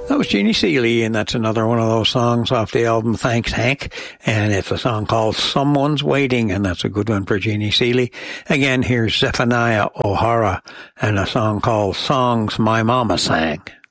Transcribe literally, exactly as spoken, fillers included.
That was Jeannie Seely, and that's another one of those songs off the album Thanks Hank, and it's a song called Someone's Waiting, and that's a good one for Jeannie Seely. Again, here's Zephaniah O'Hara and a song called Songs My Mama Sang.